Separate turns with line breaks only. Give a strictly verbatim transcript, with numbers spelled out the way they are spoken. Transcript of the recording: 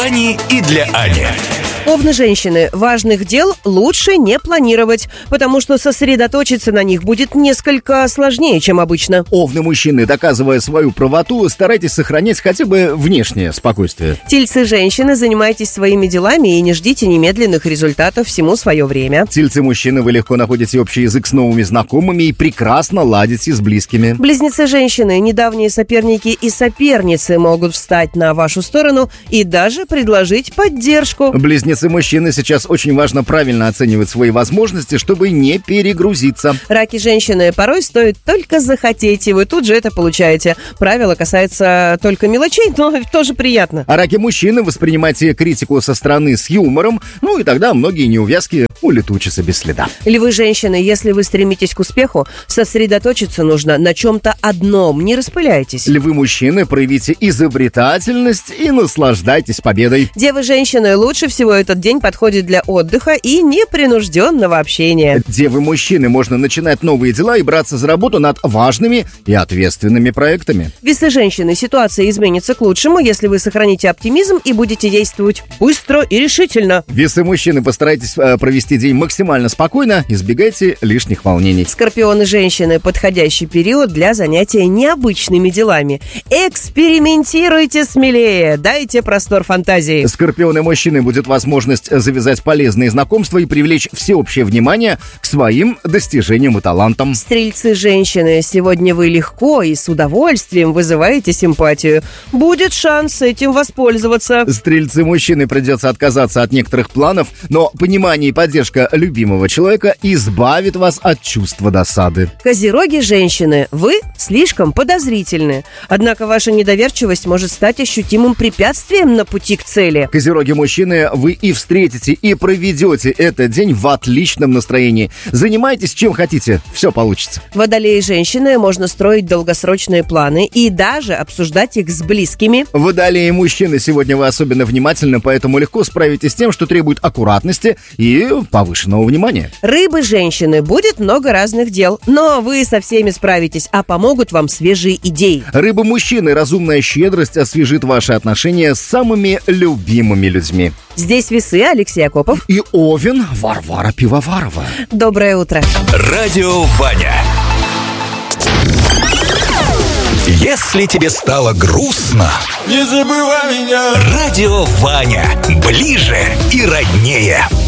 Вани и для Ани.
Овны женщины, важных дел лучше не планировать, потому что сосредоточиться на них будет несколько сложнее, чем обычно.
Овны мужчины, доказывая свою правоту, старайтесь сохранять хотя бы внешнее спокойствие.
Тельцы женщины, занимайтесь своими делами и не ждите немедленных результатов, всему свое время.
Тельцы мужчины, вы легко находите общий язык с новыми знакомыми и прекрасно ладите с близкими.
Близнецы женщины, недавние соперники и соперницы могут встать на вашу сторону и даже предложить поддержку.
Близнецы мужчины, сейчас очень важно правильно оценивать свои возможности, чтобы не перегрузиться.
Раки женщины, порой стоит только захотеть, и вы тут же это получаете. Правило касается только мелочей, но тоже приятно.
А раки мужчины, воспринимайте критику со стороны с юмором, ну и тогда многие неувязки улетучатся без следа.
Львы женщины, если вы стремитесь к успеху, сосредоточиться нужно на чем-то одном, не распыляйтесь.
Львы мужчины, проявите изобретательность и наслаждайтесь победой.
Девы женщины, лучше всего этот день подходит для отдыха и непринужденного общения.
Девы мужчины, можно начинать новые дела и браться за работу над важными и ответственными проектами.
Весы женщины, ситуация изменится к лучшему, если вы сохраните оптимизм и будете действовать быстро и решительно.
Весы мужчины, постарайтесь э, провести день максимально спокойно, избегайте лишних волнений.
Скорпионы женщины, подходящий период для занятия необычными делами. Экспериментируйте смелее, дайте простор фантазии.
Скорпионы мужчины, будет возможность завязать полезные знакомства и привлечь всеобщее внимание к своим достижениям и талантам.
Стрельцы женщины, сегодня вы легко и с удовольствием вызываете симпатию. Будет шанс этим воспользоваться.
Стрельцы мужчины, придется отказаться от некоторых планов, но понимание и поддержка любимого человека избавит вас от чувства досады.
Козероги женщины, вы слишком подозрительны. Однако ваша недоверчивость может стать ощутимым препятствием на пути к цели.
Козероги мужчины, вы и встретите, и проведете этот день в отличном настроении. Занимайтесь чем хотите, все получится.
Водолеи женщины, можно строить долгосрочные планы и даже обсуждать их с близкими.
Водолеи мужчины, сегодня вы особенно внимательны, поэтому легко справитесь с тем, что требует аккуратности и повышенного внимания.
Рыбы женщины, будет много разных дел, но вы со всеми справитесь, а помогут вам свежие идеи.
Рыбы мужчины, разумная щедрость освежит ваши отношения с самыми любимыми людьми.
Здесь весы, Алексей Акопов.
И Овен, Варвара Пивоварова.
Доброе утро.
Радио Ваня. Если тебе стало грустно,
не забывай меня.
Радио Ваня. Ближе и роднее.